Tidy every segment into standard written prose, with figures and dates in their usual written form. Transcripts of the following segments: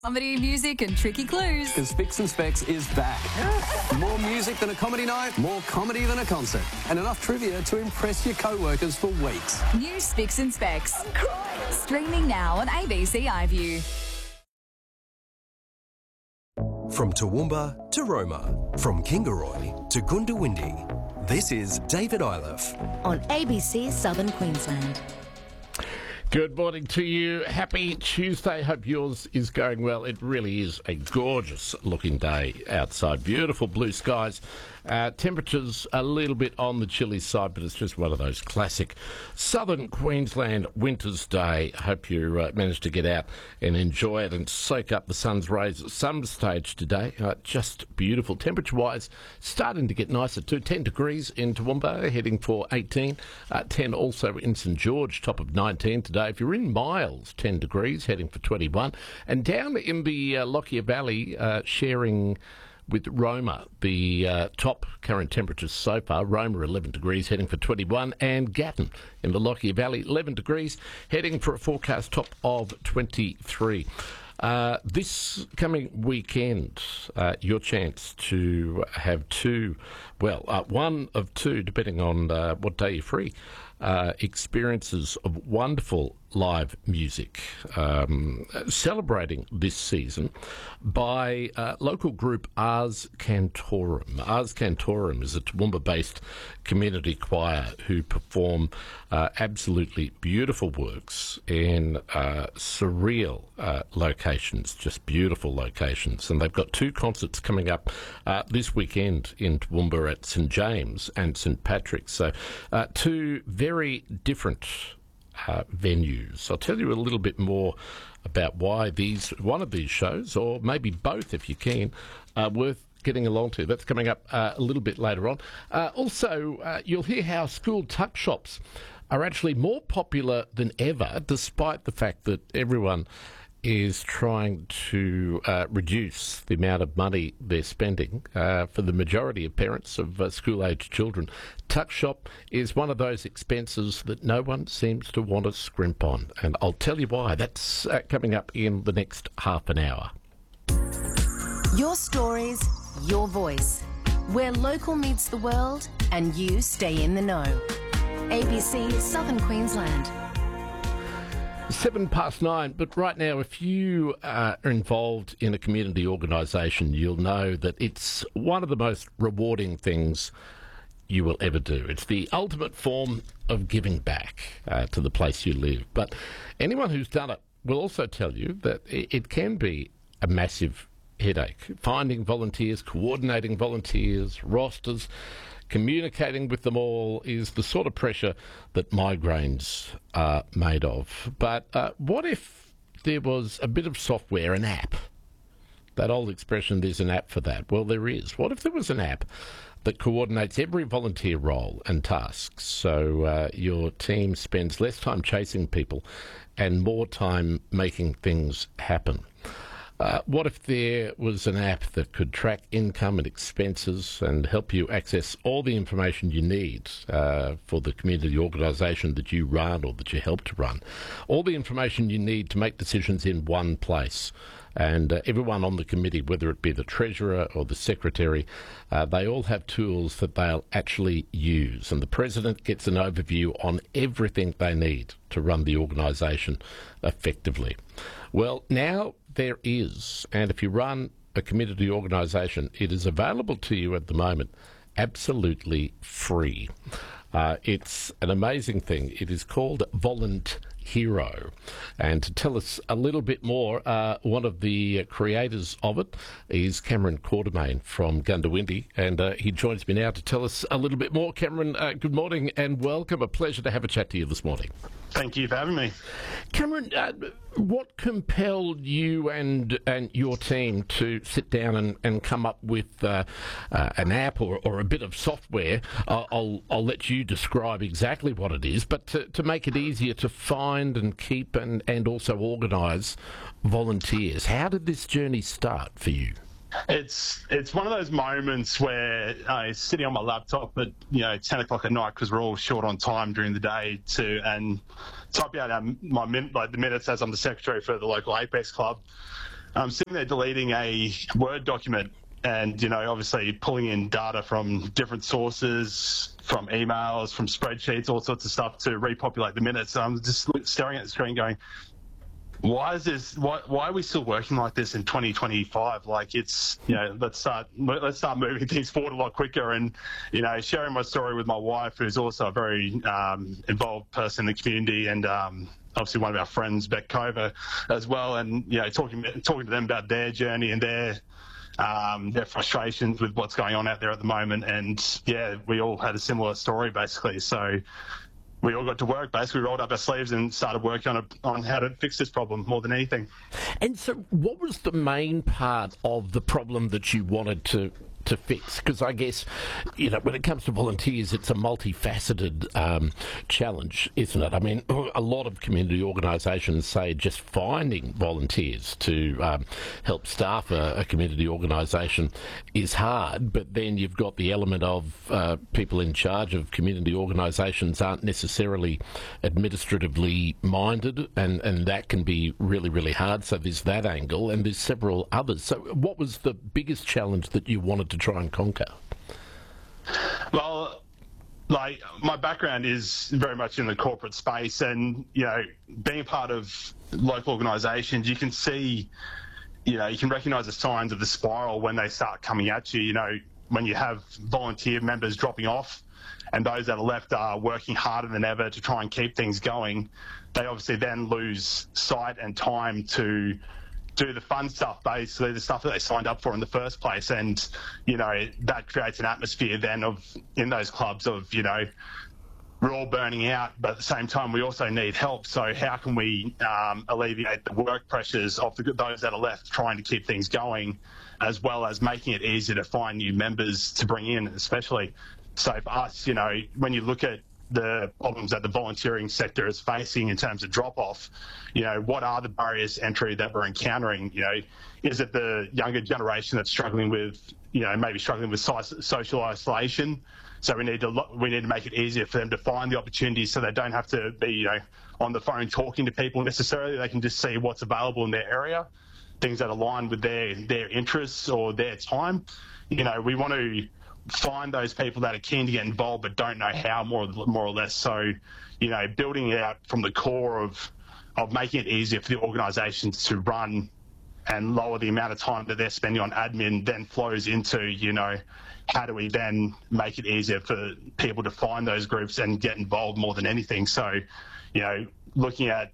Comedy, music and tricky clues. Because Spicks and Specs is back. More music than a comedy night, more comedy than a concert, and enough trivia to impress your co-workers for weeks. New Spicks and Specs. Streaming now on ABC iView. From Toowoomba to Roma, from Kingaroy to Goondiwindi, this is David Iliff on ABC Southern Queensland. Good morning to you. Happy Tuesday. Hope yours is going well. It really is a gorgeous looking day outside. Beautiful blue skies. Temperatures a little bit on the chilly side, but it's just one of those classic Southern Queensland winter's day. Hope you managed to get out and enjoy it and soak up the sun's rays at some stage today. Just beautiful. Temperature-wise, starting to get nicer too. 10 degrees in Toowoomba, heading for 18. 10 also in St George, top of 19 today. If you're in Miles, 10 degrees, heading for 21. And down in the Lockyer Valley, sharing with Roma, the top current temperatures so far. Roma 11 degrees, heading for 21, and Gatton in the Lockyer Valley 11 degrees, heading for a forecast top of 23. This coming weekend, your chance to have one of two, depending on what day you're free, experiences of wonderful live music, celebrating this season by local group Ars Cantorum. Ars Cantorum is a Toowoomba-based community choir who perform absolutely beautiful works in surreal locations, just beautiful locations. And they've got two concerts coming up this weekend in Toowoomba at St James and St Patrick's. So two very different venues. I'll tell you a little bit more about why one of these shows, or maybe both if you can, are worth getting along to. That's coming up a little bit later on. Also, you'll hear how school tuck shops are actually more popular than ever, despite the fact that everyone is trying to reduce the amount of money they're spending for the majority of parents of school-aged children. Tuck shop is one of those expenses that no one seems to want to scrimp on, and I'll tell you why. That's coming up in the next half an hour. Your stories, your voice. Where local meets the world and you stay in the know. ABC Southern Queensland. 9:07, but right now, if you are involved in a community organisation, you'll know that it's one of the most rewarding things you will ever do. It's the ultimate form of giving back to the place you live. But anyone who's done it will also tell you that it can be a massive headache. Finding volunteers, coordinating volunteers, rosters, communicating with them all is the sort of pressure that migraines are made of. But what if there was a bit of software, an app? That old expression, there's an app for that. Well, there is. What if there was an app that coordinates every volunteer role and tasks, so your team spends less time chasing people and more time making things happen? What if there was an app that could track income and expenses and help you access all the information you need for the community organisation that you run or that you help to run? All the information you need to make decisions in one place. And everyone on the committee, whether it be the treasurer or the secretary, they all have tools that they'll actually use. And the president gets an overview on everything they need to run the organisation effectively. Well, now there is, and if you run a community organisation, it is available to you at the moment absolutely free. It's an amazing thing. It is called Volunteero. And to tell us a little bit more, one of the creators of it is Cameron Quartermain from Goondiwindi, and he joins me now to tell us a little bit more. Cameron, good morning and welcome. A pleasure to have a chat to you this morning. Thank you for having me. Cameron, what compelled you and your team to sit down and come up with an app or a bit of software? I'll let you describe exactly what it is, but to make it easier to find and keep and also organise volunteers. How did this journey start for you? It's one of those moments where I'm sitting on my laptop at 10 o'clock at night because we're all short on time during the day and type out the minutes as I'm the secretary for the local Apex club. I'm sitting there deleting a Word document and, obviously pulling in data from different sources, from emails, from spreadsheets, all sorts of stuff to repopulate the minutes. So I'm just staring at the screen going, why are we still working like this in 2025? Like, it's, let's start moving things forward a lot quicker. And, sharing my story with my wife, who's also a very involved person in the community, and obviously one of our friends, Beck Cover, as well. And, talking to them about their journey and their frustrations with what's going on out there at the moment. And yeah, we all had a similar story basically. So we all got to work, basically rolled up our sleeves and started working on how to fix this problem more than anything. And so what was the main part of the problem that you wanted to fix? Because I guess, when it comes to volunteers, it's a multifaceted challenge, isn't it? I mean, a lot of community organisations say just finding volunteers to help staff a community organisation is hard, but then you've got the element of people in charge of community organisations aren't necessarily administratively minded, and that can be really, really hard. So there's that angle, and there's several others. So what was the biggest challenge that you wanted to try and conquer? Well, my background is very much in the corporate space, and being part of local organisations, you can see, you can recognise the signs of the spiral when they start coming at you. When you have volunteer members dropping off, and those that are left are working harder than ever to try and keep things going, they obviously then lose sight and time to do the fun stuff, basically the stuff that they signed up for in the first place. And that creates an atmosphere then in those clubs of we're all burning out, but at the same time we also need help. So how can we alleviate the work pressures of those that are left trying to keep things going, as well as making it easier to find new members to bring in, especially. So for us, when you look at the problems that the volunteering sector is facing in terms of drop-off, what are the barriers to entry that we're encountering? Is it the younger generation that's struggling with, maybe struggling with social isolation? So we need to make it easier for them to find the opportunities, so they don't have to be, on the phone talking to people necessarily. They can just see what's available in their area, things that align with their interests or their time. We want to find those people that are keen to get involved but don't know how, more or less. So, building it out from the core of making it easier for the organisations to run and lower the amount of time that they're spending on admin then flows into, how do we then make it easier for people to find those groups and get involved more than anything. So, looking at,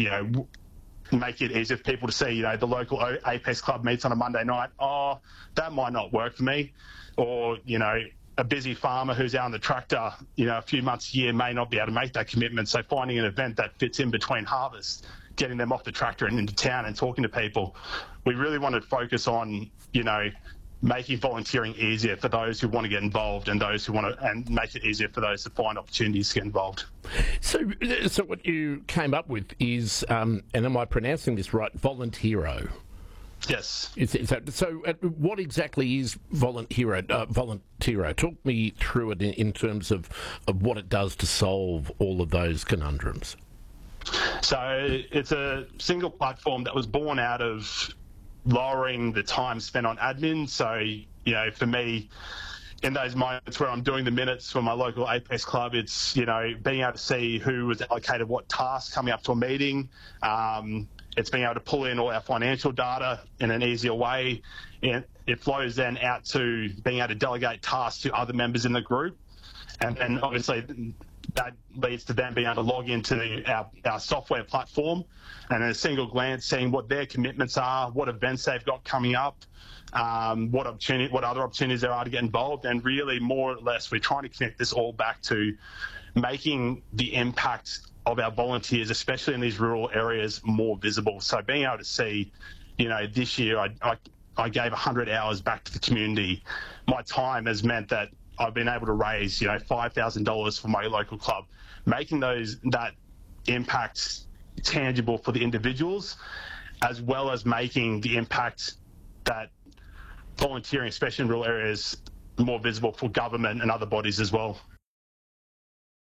make it easier for people to see, the local Apex club meets on a Monday night. Oh, that might not work for me. Or, a busy farmer who's out on the tractor, a few months a year may not be able to make that commitment. So finding an event that fits in between harvests, getting them off the tractor and into town and talking to people. We really want to focus on, making volunteering easier for those who want to get involved and those who want to, and make it easier for those to find opportunities to get involved. So what you came up with is, and am I pronouncing this right, Volunteero? Yes. So what exactly is Volunteero? Talk me through it in terms of what it does to solve all of those conundrums. So it's a single platform that was born out of lowering the time spent on admin. So, for me, in those moments where I'm doing the minutes for my local Apex club, it's, being able to see who was allocated what tasks coming up to a meeting. It's being able to pull in all our financial data in an easier way. And it flows then out to being able to delegate tasks to other members in the group. And then obviously that leads to them being able to log into our software platform and in a single glance seeing what their commitments are, what events they've got coming up, what other opportunities there are to get involved. And really, more or less, we're trying to connect this all back to making the impact of our volunteers, especially in these rural areas, more visible. So being able to see, this year I gave 100 hours back to the community. My time has meant that I've been able to raise, $5,000 for my local club, making that impact tangible for the individuals, as well as making the impact that volunteering, especially in rural areas, more visible for government and other bodies as well.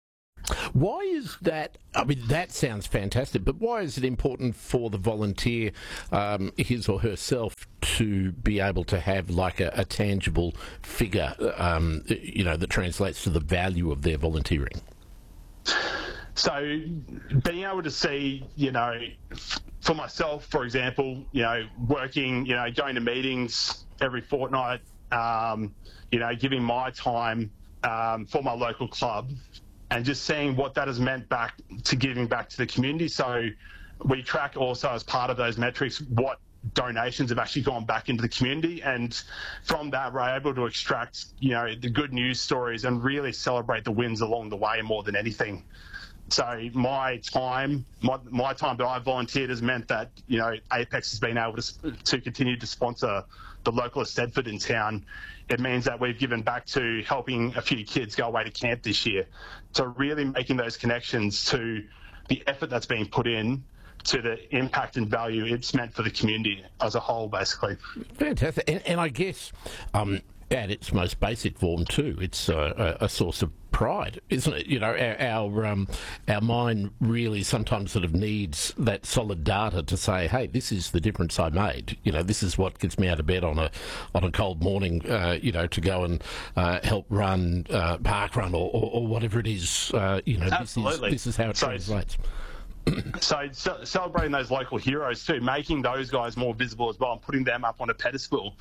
Why is that? I mean, that sounds fantastic, but why is it important for the volunteer, his or herself, to be able to have like a tangible figure, that translates to the value of their volunteering? So being able to see, for myself, for example, working, going to meetings every fortnight, giving my time for my local club, and just seeing what that has meant back to giving back to the community. So we track also as part of those metrics what donations have actually gone back into the community, and from that we're able to extract, the good news stories and really celebrate the wins along the way more than anything. So my time that I volunteered has meant that, Apex has been able to continue to sponsor the local Eisteddfod in town. It means that we've given back to helping a few kids go away to camp this year. So really making those connections to the effort that's being put in, to the impact and value it's meant for the community as a whole, basically. Fantastic. And I guess at its most basic form too, it's a source of pride, isn't it? Our mind really sometimes sort of needs that solid data to say, hey, this is the difference I made. This is what gets me out of bed on a cold morning, to go and help run park run or whatever it is. Absolutely. This is how it translates. So celebrating those local heroes too, making those guys more visible as well, and putting them up on a pedestal.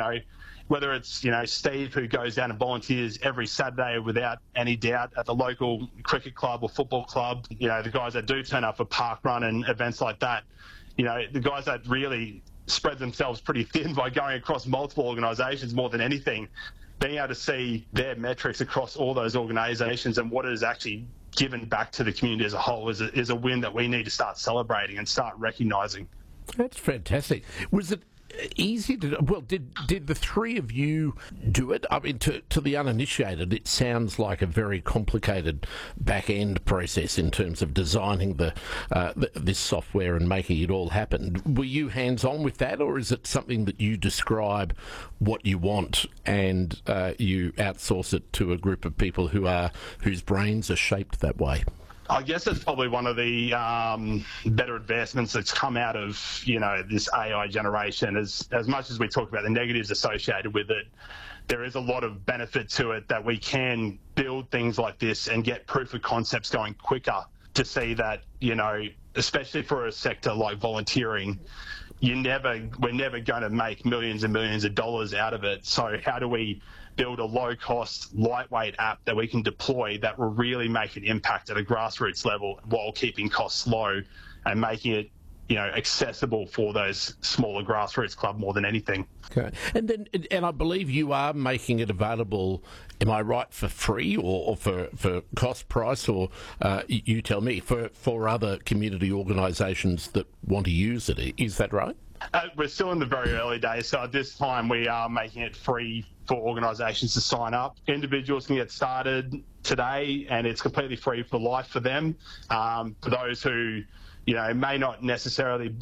Whether it's, Steve, who goes down and volunteers every Saturday without any doubt at the local cricket club or football club, the guys that do turn up for park run and events like that, the guys that really spread themselves pretty thin by going across multiple organisations more than anything, being able to see their metrics across all those organisations and what it is actually given back to the community as a whole is a win that we need to start celebrating and start recognising. That's fantastic. Was it easy to... Well, did the three of you do it? I mean, to the uninitiated, it sounds like a very complicated back-end process in terms of designing this software and making it all happen. Were you hands-on with that, or is it something that you describe what you want and you outsource it to a group of people whose brains are shaped that way? I guess it's probably one of the better advancements that's come out of, this AI generation. As much as we talk about the negatives associated with it, there is a lot of benefit to it that we can build things like this and get proof of concepts going quicker to see that, especially for a sector like volunteering, we're never going to make millions and millions of dollars out of it. So how do we build a low-cost, lightweight app that we can deploy that will really make an impact at a grassroots level while keeping costs low and making it, accessible for those smaller grassroots club more than anything. Okay, and I believe you are making it available. Am I right, for free or for cost price, or you tell me, for other community organisations that want to use it? Is that right? We're still in the very early days, so at this time we are making it free for organisations to sign up. Individuals can get started today, and it's completely free for life for them. For those who, may not necessarily,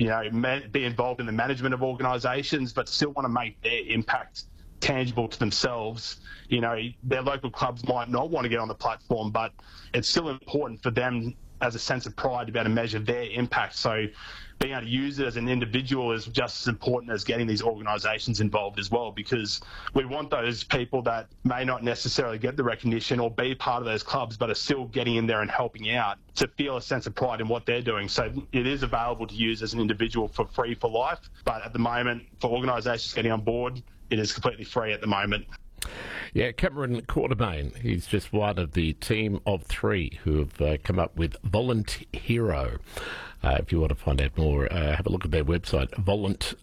be involved in the management of organisations, but still want to make their impact tangible to themselves. Their local clubs might not want to get on the platform, but it's still important for them as a sense of pride to be able to measure their impact. So being able to use it as an individual is just as important as getting these organisations involved as well, because we want those people that may not necessarily get the recognition or be part of those clubs but are still getting in there and helping out to feel a sense of pride in what they're doing. So it is available to use as an individual for free for life, but at the moment, for organisations getting on board, it is completely free at the moment. Yeah, Cameron Quartermain, he's just one of the team of three who have come up with Volunt-Hero. If you want to find out more, have a look at their website, Volunt,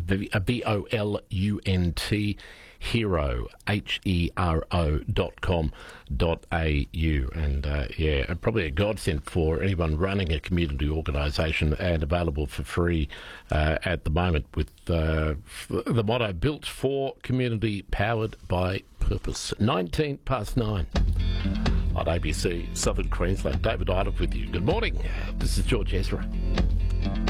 VOLUNT, hero, hero.com.au. And probably a godsend for anyone running a community organisation, and available for free at the moment, with the motto, built for community, powered by purpose. 9:19 on ABC Southern Queensland. David Idle with you. Good morning. This is George Ezra.